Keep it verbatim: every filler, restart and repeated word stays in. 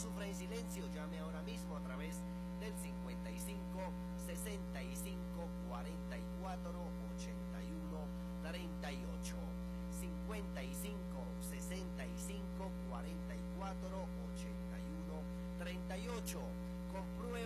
sufra en silencio, llame ahora mismo a través del cincuenta y cinco, sesenta y cinco, cuarenta y cuatro, ochenta y uno, treinta y ocho. cincuenta y cinco, sesenta y cinco, cuarenta y cuatro, ochenta y uno, treinta y ocho. Compruebe